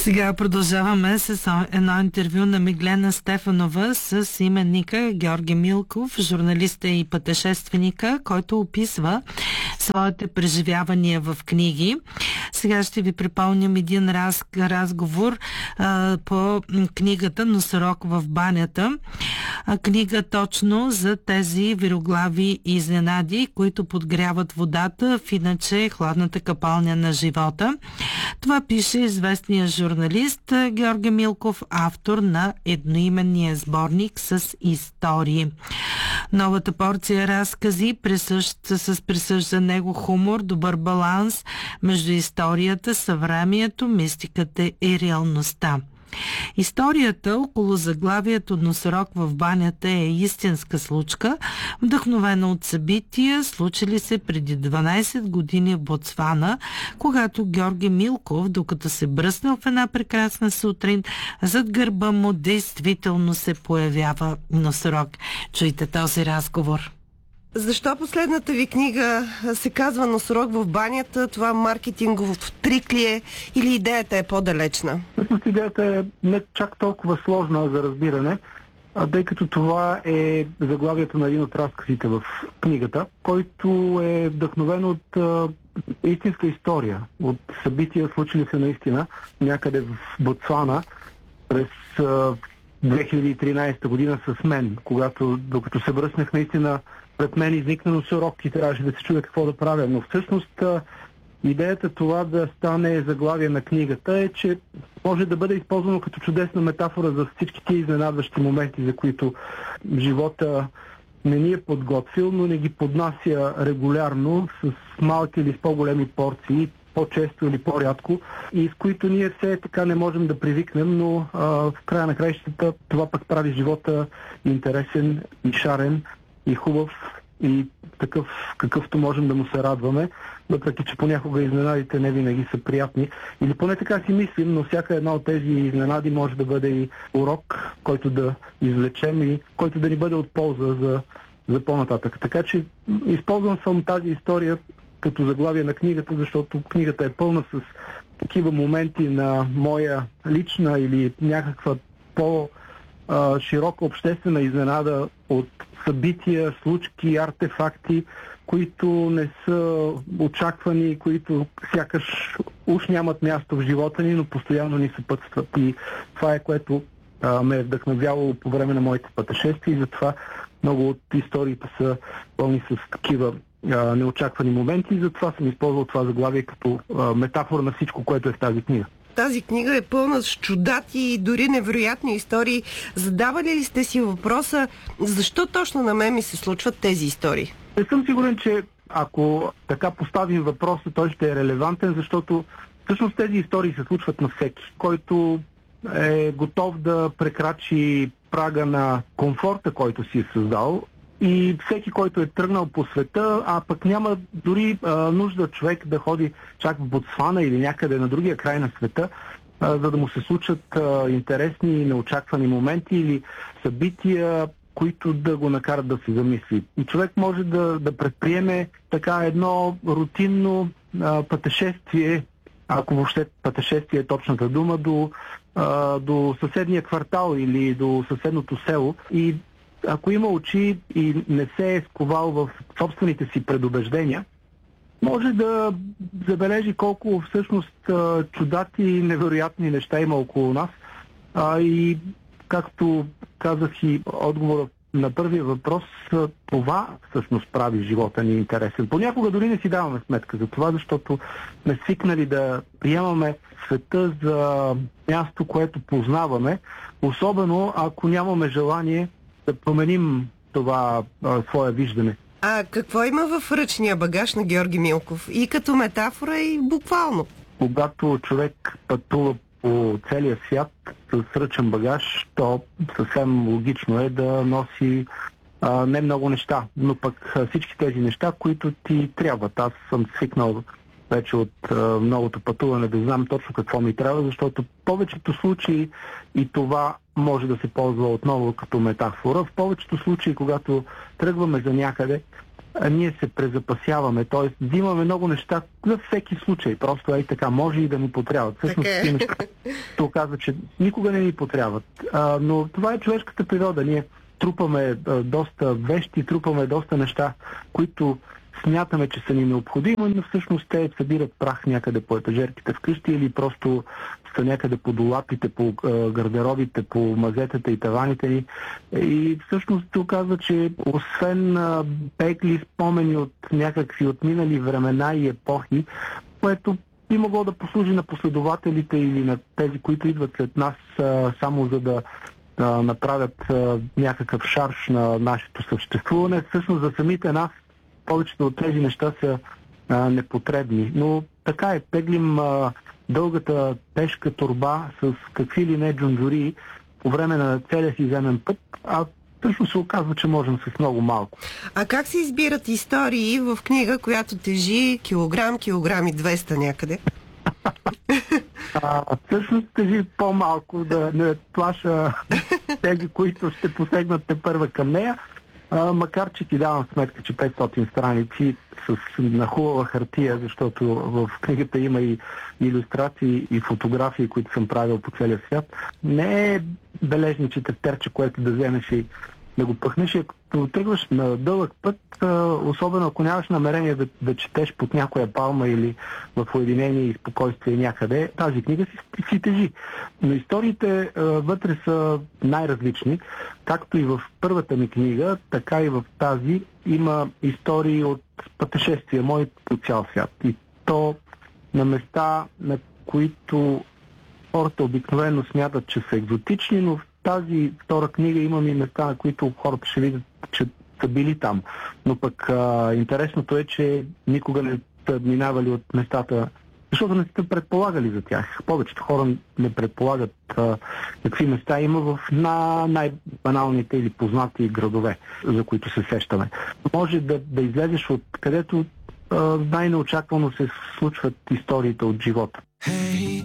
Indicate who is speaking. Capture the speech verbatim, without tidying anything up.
Speaker 1: Сега продължаваме с едно интервю на Миглена Стефанова с именника Георги Милков, журналиста и пътешественика, който описва своите преживявания в книги. Сега ще ви припомням един раз, разговор а, по книгата "Носорог в банята". А, книга точно за тези вироглави изненади, които подгряват водата в иначе хладната капалня на живота. Това пише известният журналист Георги Милков, автор на едноименния сборник с истории. Новата порция разкази присъщ, с присъщ за него хумор, добър баланс между историята, съвремието, мистиката и реалността. Историята около заглавието "Носорог в банята" е истинска случка, вдъхновена от събития, случили се преди дванайсет години в Ботсвана, когато Георги Милков, докато се бръснал в една прекрасна сутрин, зад гърба му действително се появява носорог. Чуйте този разговор.
Speaker 2: Защо последната ви книга се казва "Носорог в банята"? Това маркетингов трик ли е или идеята е по-далечна?
Speaker 3: Всъщност идеята е не чак толкова сложна за разбиране, тъй като това е заглавието на един от разказите в книгата, който е вдъхновен от а, истинска история, от събития, случили се наистина някъде в Ботсвана през а, две хиляди и тринайсета година с мен, когато докато се бръснах наистина пред мен изникна носорог и трябваше да се чудя какво да правя. Но всъщност идеята това да стане заглавие на книгата е, че може да бъде използвано като чудесна метафора за всички тези изненадващи моменти, за които живота не ни е подготвил, но не ги поднася регулярно с малки или с по-големи порции, по-често или по-рядко, и с които ние все така не можем да привикнем, но а, в края на краищата това пък прави живота интересен и шарен и хубав и такъв, какъвто можем да му се радваме, въпреки че понякога изненадите не винаги са приятни. Или поне така си мислим, но всяка една от тези изненади може да бъде и урок, който да извлечем и който да ни бъде от полза за, за по-нататък. Така че използвам съм тази история като заглавие на книгата, защото книгата е пълна с такива моменти на моя лична или някаква по- широка обществена изненада от събития, случки, артефакти, които не са очаквани, които сякаш уж нямат място в живота ни, но постоянно ни съпътстват. И това е, което а, ме е вдъхновявало по време на моите пътешествия, и затова много от историите са пълни с такива а, неочаквани моменти, и затова съм използвал това заглавие като а, метафора на всичко, което е в тази книга.
Speaker 2: Тази книга е пълна с чудати и дори невероятни истории. Задавали ли сте си въпроса, защо точно на мен ми се случват тези истории?
Speaker 3: Не съм сигурен, че ако така поставим въпроса, той ще е релевантен, защото всъщност тези истории се случват на всеки, който е готов да прекрачи прага на комфорта, който си е създал, и всеки, който е тръгнал по света, а пък няма дори а, нужда човек да ходи чак в Ботсвана или някъде на другия край на света, а, за да му се случат а, интересни и неочаквани моменти или събития, които да го накарат да се замисли. И човек може да, да предприеме така едно рутинно а, пътешествие, ако въобще пътешествие е точната дума, до, а, до съседния квартал или до съседното село, и ако има очи и не се е сковал в собствените си предубеждения, може да забележи колко всъщност чудати и невероятни неща има около нас. А, и както казах и отговора на първия въпрос, това всъщност прави живота ни интересен. Понякога дори не си даваме сметка за това, защото сме свикнали да приемаме света за място, което познаваме, особено ако нямаме желание да променим това а, свое виждане.
Speaker 2: А какво има в ръчния багаж на Георги Милков? И като метафора, и буквално?
Speaker 3: Когато човек пътува по целия свят с ръчен багаж, то съвсем логично е да носи а, не много неща, но пък всички тези неща, които ти трябват. Аз съм свикнал вече от а, многото пътуване да знам точно какво ми трябва, защото в повечето случаи, и това може да се ползва отново като метафора, в повечето случаи, когато тръгваме за някъде, а ние се презапасяваме, т.е. взимаме много неща за всеки случай. Просто ей така, може и да ни потрябват. Всъщност тези неща се оказва, че никога не ни потрябват. А, но това е човешката природа. Ние трупаме а, доста вещи, трупаме доста неща, които смятаме, че са ни необходими, но всъщност те събират прах някъде по етажерките вкъщи или просто са някъде по долапите, по а, гардеробите, по мазетата и таваните ни. И всъщност се оказва, че освен а, пекли спомени от някакви отминали времена и епохи, което би могло да послужи на последователите или на тези, които идват след нас, а, само за да а, направят а, някакъв шарж на нашето съществуване, всъщност за самите нас повечето от тези неща са а, непотребни. Но така е, теглим а, дългата тежка торба с какви ли не джунджури по време на целия си земен път, а всъщност се оказва, че можем с много малко.
Speaker 2: А как се избират истории в книга, която тежи килограм, килограм и двеста някъде?
Speaker 3: А, всъщност тежи по-малко, да не плаша тези, които ще посегнат те първа към нея. А, макар че ти давам сметка, че петстотин страници с нахубава хартия, защото в книгата има и илюстрации и фотографии, които съм правил по целия свят, не е бележниче тефтерче, което да вземеш и да го пъхнеш. И ако тръгваш на дълъг път, особено ако нямаш намерение да, да четеш под някоя палма или в уединение и спокойствие някъде, тази книга си, си тежи. Но историите вътре са най-различни. Както и в първата ми книга, така и в тази има истории от пътешествия мои по цял свят. И то на места, на които хората обикновено смятат, че са екзотични, но в тази втора книга имам и места, на които хората ще видят, че са били там. Но пък а, интересното е, че никога не са минавали от местата, защото не сте предполагали за тях. Повечето хора не предполагат а, какви места има в на най-баналните или познати градове, за които се сещаме. Може да, да излезеш от където а, най-неочаквано се случват историите от живота. Hey.